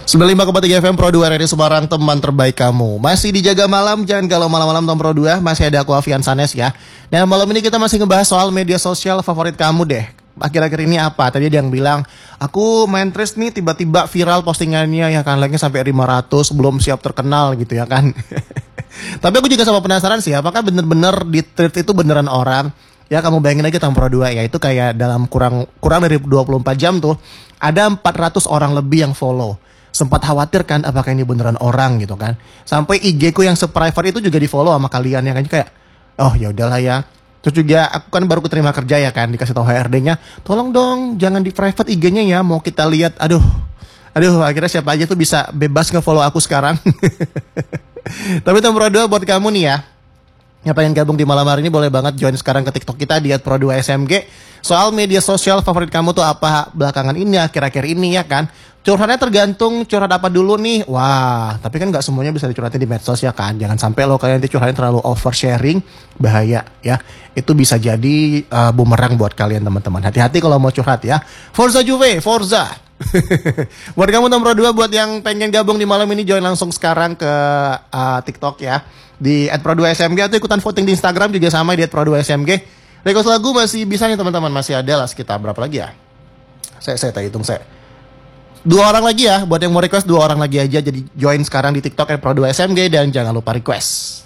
95,3 FM Pro 2 Radio Semarang, teman terbaik kamu. Masih dijaga malam, jangan kalau malam-malam Tom Pro 2. Masih ada aku Avian Sanes ya. Nah malam ini kita masih ngebahas soal media sosial favorit kamu deh. Akhir-akhir ini apa? Tadi ada yang bilang, aku main Trace nih tiba-tiba viral postingannya ya kan, like-nya sampai 500, belum siap terkenal gitu ya kan. Tapi aku juga sama penasaran sih, apakah bener-bener di tweet itu beneran orang? Ya kamu bayangin aja Tom Pro 2 ya, itu kayak dalam kurang dari 24 jam tuh ada 400 orang lebih yang follow. Sempat khawatir kan apakah ini beneran orang gitu kan. Sampai IG ku yang se-private itu juga di-follow sama kalian ya kan, kayak oh ya udahlah ya. Terus juga aku kan baru keterima kerja ya kan, dikasih tahu HRD-nya, tolong dong jangan di private IG-nya ya, mau kita lihat. Aduh, akhirnya siapa aja tuh bisa bebas nge-follow aku sekarang. Tapi Tom Pro 2 buat kamu nih ya, yang pengen gabung di malam hari ini boleh banget join sekarang ke TikTok kita di @pro2smg. Soal media sosial favorit kamu tuh apa belakangan ini, akhir-akhir ini ya kan. Curhatnya tergantung curhat apa dulu nih. Wah, tapi kan nggak semuanya bisa dicurhatin di medsos ya kan. Jangan sampai lo kalian nanti curhatin terlalu oversharing, bahaya ya. Itu bisa jadi bumerang buat kalian teman-teman. Hati-hati kalau mau curhat ya. Forza Juve, Forza. Buat kamu nomor 2, buat yang pengen gabung di malam ini, join langsung sekarang ke TikTok ya. Di @pro2smg atau ikutan voting di Instagram juga sama di @pro2smg. Request lagu masih bisa nih teman-teman, masih ada lah sekitar berapa lagi ya? Saya hitung saya. 2 orang lagi ya, buat yang mau request 2 orang lagi aja. Jadi join sekarang di TikTok @pro2smg dan jangan lupa request.